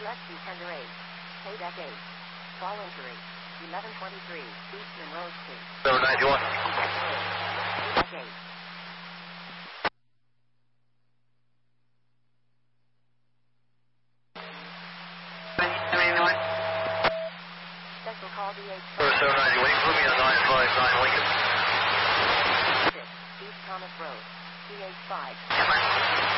Rescue Tender 8. Payback 8. Fall injury. 1123. East Monroe Street. 791. Payback 8. Special call DH. 790, waiting for me on 959 Lincoln. 6. East Thomas Road. DH 5. Yes, ma'am.